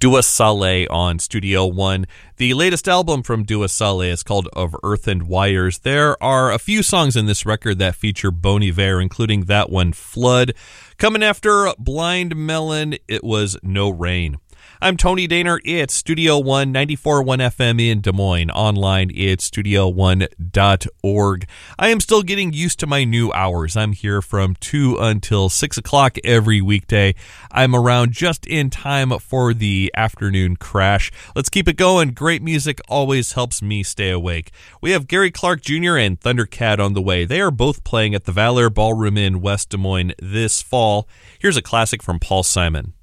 Dua Saleh on Studio One. The latest album from Dua Saleh is called Of Earth and Wires. There are a few songs in this record that feature Bon Iver, including that one, Flood. Coming after Blind Melon, it was No Rain. I'm Tony Daner. It's Studio One, 94.1 FM in Des Moines. Online, it's studio1.org. I am still getting used to my new hours. I'm here from 2 until 6 o'clock every weekday. I'm around just in time for the afternoon crash. Let's keep it going. Great music always helps me stay awake. We have Gary Clark Jr. and Thundercat on the way. They are both playing at the Valor Ballroom in West Des Moines this fall. Here's a classic from Paul Simon.